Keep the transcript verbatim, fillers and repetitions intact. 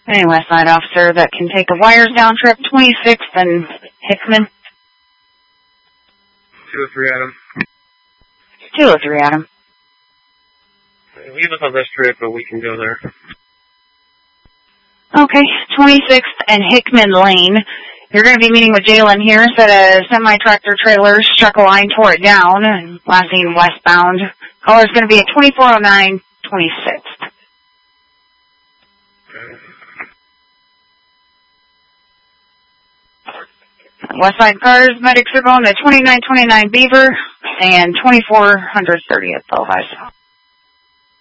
Any West Side officer that can take a wires down trip, twenty-sixth and Hickman. two oh three, Adam. two oh three, Adam. Leave us on this trip, but we can go there. Okay, twenty-sixth and Hickman Lane. You're going to be meeting with Jalen here. Said a semi-tractor trailer struck a line, tore it down, and last seen westbound. Caller's going to be at twenty-four oh nine, twenty-sixth. Westside cars, medics are going to twenty-nine twenty-nine Beaver and twenty-four thirty at Bellevue.